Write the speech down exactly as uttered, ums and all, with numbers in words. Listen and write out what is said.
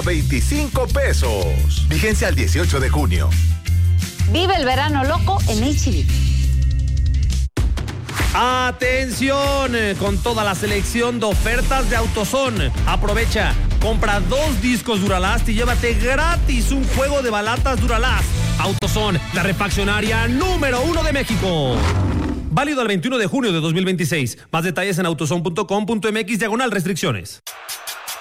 a veinticinco pesos. Vigencia al dieciocho de junio. Vive el verano loco en H E B. Atención, con toda la selección de ofertas de AutoZone. Aprovecha, compra dos discos Duralast y llévate gratis un juego de balatas Duralast. AutoZone, la refaccionaria número uno de México. Válido el veintiuno de junio de dos mil veintiséis. Más detalles en autozone punto com punto m x diagonal restricciones.